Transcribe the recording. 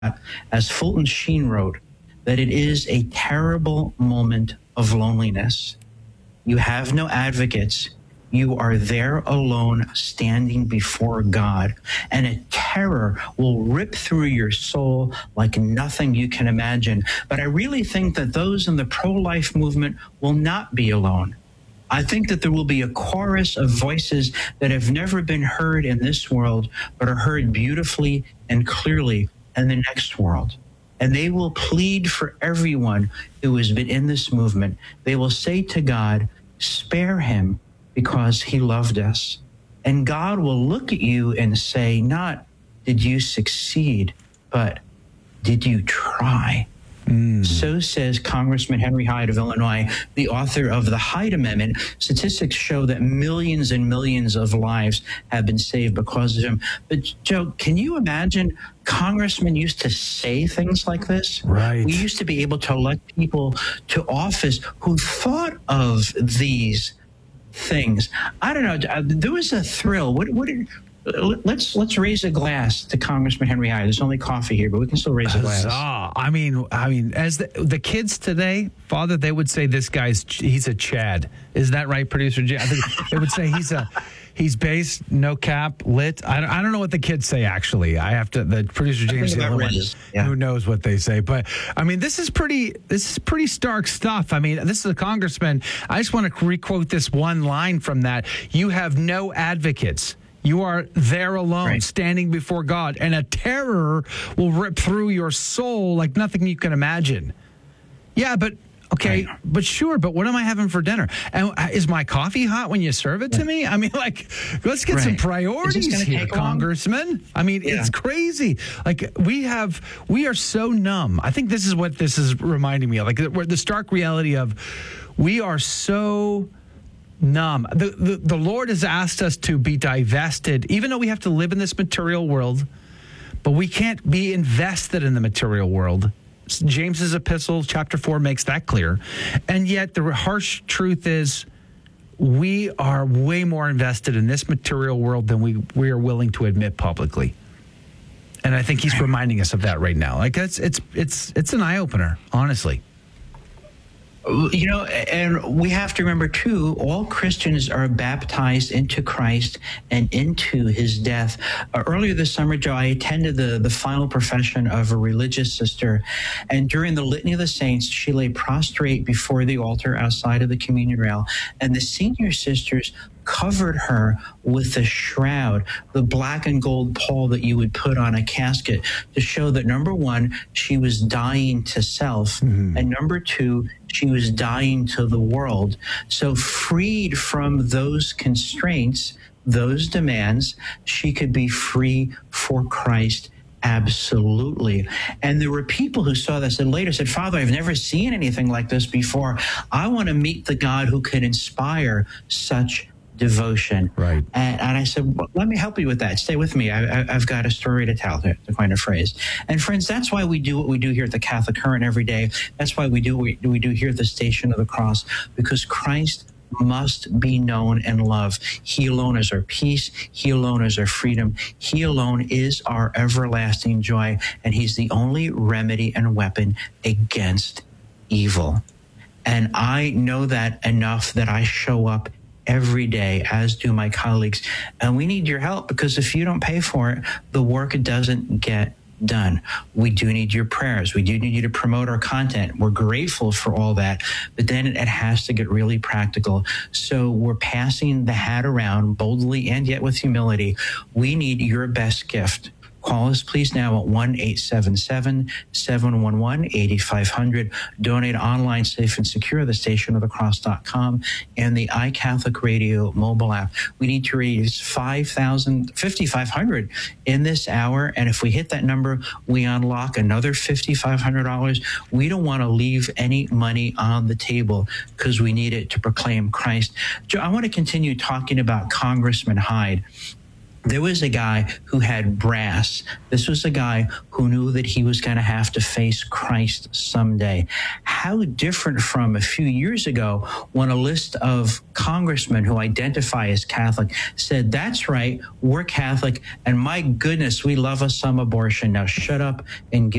as Fulton Sheen wrote, that it is a terrible moment of loneliness. You have no advocates. You are there alone, standing before God, and a terror will rip through your soul like nothing you can imagine. But I really think that those in the pro-life movement will not be alone. I think that there will be a chorus of voices that have never been heard in this world, but are heard beautifully and clearly in the next world. And they will plead for everyone who has been in this movement. They will say to God, spare him because he loved us. And God will look at you and say, not did you succeed, but did you try? So says Congressman Henry Hyde of Illinois, the author of the Hyde Amendment. Statistics show that millions and millions of lives have been saved because of him. But Joe, can you imagine congressmen used to say things like this? Right. We used to be able to elect people to office who thought of these things. I don't know. There was a thrill. Let's raise a glass to Congressman Henry Hyde. There's only coffee here, but we can still raise a glass. I mean, as the kids today, Father, they would say he's a Chad. Is that right, producer Jay? I think they would say he's based, no cap, lit. I don't know what the kids say, actually. The producer James, the only one who knows what they say. But I mean, this is pretty stark stuff. I mean, this is a congressman. I just want to requote this one line from that. You have no advocates. You are there alone, standing before God, and a terror will rip through your soul like nothing you can imagine. Yeah, but okay, but sure, but what am I having for dinner? And is my coffee hot when you serve it to me? I mean, let's get some priorities here, Congressman. I mean, it's crazy. Like, we are so numb. I think this is what this is reminding me of. Like, the stark reality of we are so numb. The Lord has asked us to be divested, even though we have to live in this material world, but we can't be invested in the material world. James's epistle, chapter 4, makes that clear. And yet the harsh truth is we are way more invested in this material world than we are willing to admit publicly. And I think he's reminding us of that right now. Like, it's an eye-opener, honestly. You know, and we have to remember, too, all Christians are baptized into Christ and into his death. Earlier this summer, Joe, I attended the final profession of a religious sister. And during the Litany of the Saints, she lay prostrate before the altar outside of the communion rail. And the senior sisters covered her with a shroud, the black and gold pall that you would put on a casket, to show that, number one, she was dying to self, and number two, she was dying to the world. So freed from those constraints, those demands, she could be free for Christ. Absolutely. And there were people who saw this and later said, Father, I've never seen anything like this before. I want to meet the God who can inspire such devotion. Right. And I said, well, let me help you with that. Stay with me. I've got a story to tell, to coin a phrase. And friends, that's why we do what we do here at the Catholic Current every day. That's why we do what we do here at the Station of the Cross, because Christ must be known and loved. He alone is our peace. He alone is our freedom. He alone is our everlasting joy. And he's the only remedy and weapon against evil. And I know that enough that I show up every day, as do my colleagues. And we need your help, because if you don't pay for it, the work doesn't get done. We do need your prayers. We do need you to promote our content. We're grateful for all that, but then it has to get really practical. So we're passing the hat around boldly and yet with humility. We need your best gift. Call us, please, now at 1-877-711-8500. Donate online, safe and secure, thestationofthecross.com and the iCatholic Radio mobile app. We need to raise $5,500 in this hour, and if we hit that number, we unlock another $5,500. We don't want to leave any money on the table because we need it to proclaim Christ. Joe, I want to continue talking about Congressman Hyde. There was a guy who had brass. This was a guy who knew that he was going to have to face Christ someday. How different from a few years ago when a list of congressmen who identify as Catholic said, that's right, we're Catholic, and my goodness, we love us some abortion. Now shut up and give